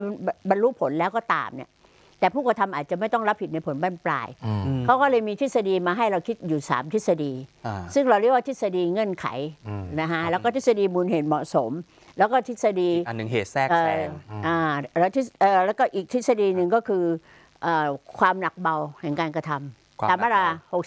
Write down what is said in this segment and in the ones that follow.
บรรลุผลแล้วก็ตามเนี่ยแต่ผู้กระทำอาจจะไม่ต้องรับผิดในผลบั้นปลายเขาก็เลยมีทฤษฎีมาให้เราคิดอยู่3ทฤษฎีซึ่งเราเรียกว่าทฤษฎีเงื่อนไขนะฮะแล้วก็ทฤษฎีมูลเหตุเหมาะสมแล้วก็ทฤษฎีอันหนึ่งเหตุแทรกแซงแล้วก็อีกทฤษฎีหนึ่งก็คือความหนักเบาแห่งการกระทำตามมาตรา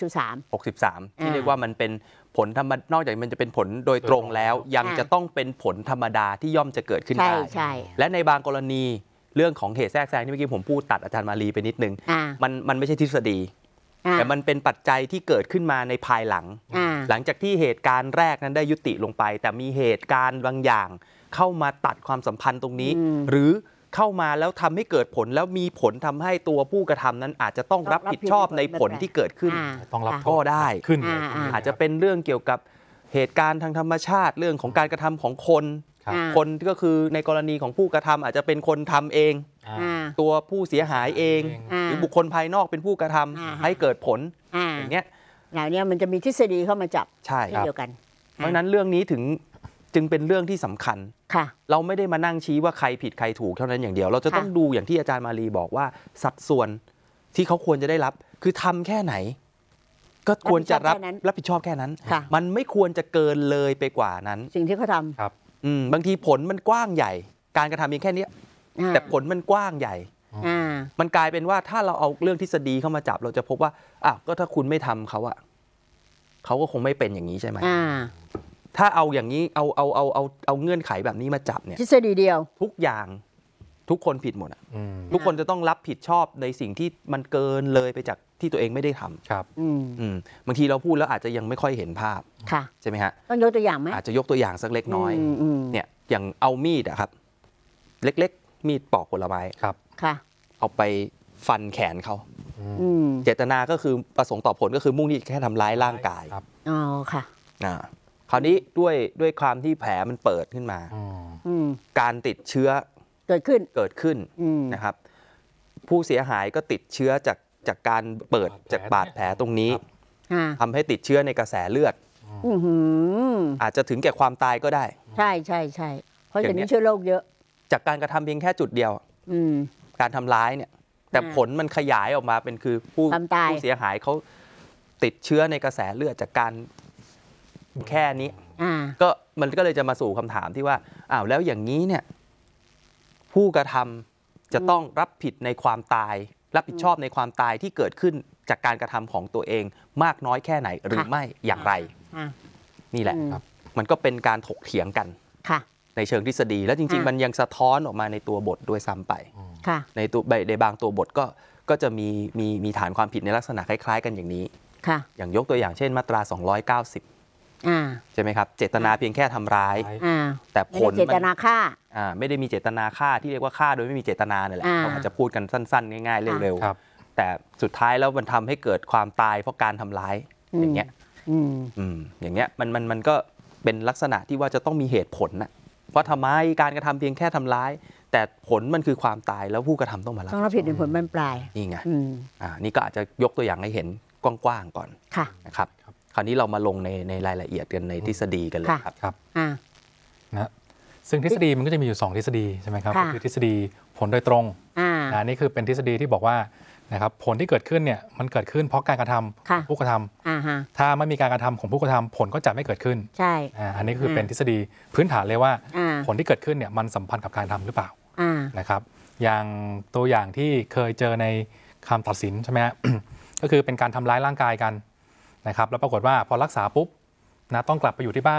63 ที่เรียกว่ามันเป็นผลธรรมนอกจากมันจะเป็นผลโดยตรงแล้วยังจะต้องเป็นผลธรรมดาที่ย่อมจะเกิดขึ้นได้และในบางกรณีเรื่องของเหตุแทรกแซงที่เมื่อกี้ผมพูดตัดอาจารย์มาลีไปนิดนึงมันไม่ใช่ทฤษฎีแต่มันเป็นปัจจัยที่เกิดขึ้นมาในภายหลังหลังจากที่เหตุการณ์แรกนั้นได้ยุติลงไปแต่มีเหตุการณ์บางอย่างเข้ามาตัดความสัมพันธ์ตรงนี้หรือเข้ามาแล้วทำให้เกิดผลแล้วมีผลทำให้ตัวผู้กระทำนั้นอาจจะต้องรับผิดชอบในผลที่เกิดขึ้นต้องรับก็ได้ขึ้นอาจจะเป็นเรื่องเกี่ยวกับเหตุการณ์ทางธรรมชาติเรื่องของการกระทำของคนก็คือในกรณีของผู้กระทำอาจจะเป็นคนทำเองตัวผู้เสียหายเองหรือบุคคลภายนอกเป็นผู้กระทำให้เกิดผลอย่างเงี้ยแล้วเนี่ยมันจะมีทฤษฎีเข้ามาจับใช่เดียวกันเพราะฉะนั้นเรื่องนี้จึงเป็นเรื่องที่สำคัญเราไม่ได้มานั่งชี้ว่าใครผิดใครถูกเท่านั้นอย่างเดียวเราจะต้องดูอย่างที่อาจารย์มาลีบอกว่าสัดส่วนที่เขาควรจะได้รับคือทำแค่ไหนก็ควรจะรับผิดชอบแค่นั้นมันไม่ควรจะเกินเลยไปกว่านั้นสิ่งที่เขาทำครับบางทีผลมันกว้างใหญ่การกระทำเพียงแค่นี้แต่ผลมันกว้างใหญ่มันกลายเป็นว่าถ้าเราเอาเรื่องทฤษฎีเข้ามาจับเราจะพบว่าก็ถ้าคุณไม่ทำเขาก็คงไม่เป็นอย่างนี้ใช่ไหมถ้าเอาอย่างนี้เอาเงื่อนไขแบบนี้มาจับเนี่ยทฤษฎีเดียวทุกอย่างทุกคนผิดหมดทุกคนจะต้องรับผิดชอบในสิ่งที่มันเกินเลยไปจากที่ตัวเองไม่ได้ทำครับบางทีเราพูดแล้วอาจจะยังไม่ค่อยเห็นภาพใช่ไหมฮะต้องยกตัวอย่างไหมอาจจะยกตัวอย่างสักเล็กน้อยเนี่ยอย่างเอามีดครับเล็กๆมีดปอกผลไม้ครับเอาไปฟันแขนเขาเจตนาก็คือประสงค์ต่อผลก็คือมุ่งที่แค่ทำร้ายร่างกายอ๋อค่ะคราวนี้ด้วยความที่แผลมันเปิดขึ้นมาการติดเชื้อเกิดขึ้นนะครับผู้เสียหายก็ติดเชื้อจากการเปิดจากบาดแผลตรงนี้ทำให้ติดเชื้อในกระแสเลือดอาจจะถึงแก่ความตายก็ได้ใช่เพราะอย่างนี้เชื้อโรคเยอะจากการกระทำเพียงแค่จุดเดียวการทำร้ายเนี่ยแต่ผลมันขยายออกมาเป็นคือผู้เสียหายเขาติดเชื้อในกระแสเลือดจากการแค่นี้ก็มันก็เลยจะมาสู่คำถามที่ว่าแล้วอย่างนี้เนี่ยผู้กระทำจะต้องรับผิดในความตายรับผิดชอบในความตายที่เกิดขึ้นจากการกระทำของตัวเองมากน้อยแค่ไหนหรือไม่อย่างไรนี่แหละมันก็เป็นการถกเถียงกันในเชิงทฤษฎีแล้วจริงๆมันยังสะท้อนออกมาในตัวบทด้วยซ้ำไปในบางตัวบทก็จะมีฐานความผิดในลักษณะคล้ายๆกันอย่างนี้อย่างยกตัวอย่างเช่นมาตรา290ใช่ไหมครับเจตนาเพียงแค่ทำร้ายแต่ผลเจตนาฆ่าไม่ได้มีเจตนาฆ่าที่เรียกว่าฆ่าโดยไม่มีเจตนาเนี่ยแหละเราอาจจะพูดกันสั้นๆง่ายๆเร็วๆแต่สุดท้ายแล้วมันทำให้เกิดความตายเพราะการทำร้ายอย่างเงี้ยอย่างเงี้ยมันก็เป็นลักษณะที่ว่าจะต้องมีเหตุผลนะเพราะทำไมการกระทำเพียงแค่ทำร้ายแต่ผลมันคือความตายแล้วผู้กระทำต้องมารับผิดในผลบั้นปลายนี่ไงนี่ก็อาจจะยกตัวอย่างให้เห็นกว้างๆก่อนนะครับคราวนี้เรามาลงในรายละเอียดกันในทฤษฎีกันเลยครับนะซึ่งทฤษฎีมันก็จะมีอยู่2ทฤษฎีใช่ไหมครับก็คือทฤษฎีผลโดยตรงนี่คือเป็นทฤษฎีที่บอกว่านะครับผลที่เกิดขึ้นเนี่ยมันเกิดขึ้นเพราะการกระทำของผู้กระทำถ้าไม่มีการกระทำของผู้กระทำผลก็จะไม่เกิดขึ้นใช่อันนี้คือเป็นทฤษฎีพื้นฐานเลยว่าผลที่เกิดขึ้นเนี่ยมันสัมพันธ์กับการทำหรือเปล่านะครับอย่างตัวอย่างที่เคยเจอในคำตัดสินใช่ไหมฮะ ก็คือเป็นการทำร้ายร่างกายกันนะครับแล้วปรากฏว่าพอรักษาปุ๊บนะต้องกลับไปอยู่ที่บ้าน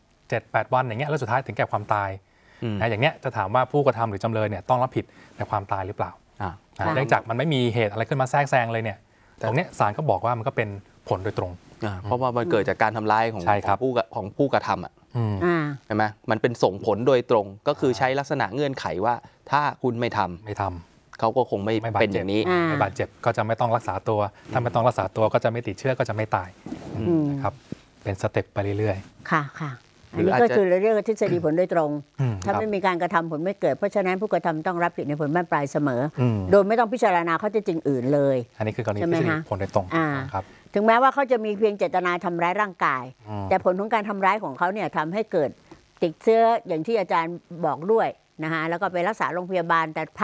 7-8 วันอย่างเงี้ยแล้วสุดท้ายถึงแก่ความตายนะอย่างเงี้ยจะถามว่าผู้กระทำหรือจำเลยเนี่ยต้องรับผิดในความตายหรือเปล่าเนื่องจากมันไม่มีเหตุอะไรขึ้นมาแทรกแซงเลยเนี่ยตรงเนี้ยศาลก็บอกว่ามันก็เป็นผลโดยตรงเพราะว่ามันเกิดจากการทำร้ายของผู้กระทำใช่ไหมมันเป็นส่งผลโดยตรงก็คือใช้ลักษณะเงื่อนไขว่าถ้าคุณไม่ทำเขาก็คงไม่เป็นอย่างนี้ไม่บาดเจ็บก็จะไม่ต้องรักษาตัวถ้าไม่ต้องรักษาตัวก็จะไม่ติดเชื้อก็จะไม่ตายนะครับเป็นสเต็ปไปเรื่อยๆค่ะอันนี้ก็คือเรียกว่าทฤษฎีผลโดยตรงถ้าไม่มีการกระทำผลไม่เกิดเพราะฉะนั้นผู้กระทำต้องรับผิดในผลบั้นปลายเสมอโดยไม่ต้องพิจารณาข้อเท็จจริงอื่นเลยอันนี้คือกรณีทฤษฎีผลโดยตรงครับถึงแม้ว่าเขาจะมีเพียงเจตนาทำร้ายร่างกายแต่ผลของการทำร้ายของเขาเนี่ยทำให้เกิดติดเชื้ออย่างที่อาจารย์บอกด้วยนะคะแล้วก็ไปรักษาโรงพยาบาลแต่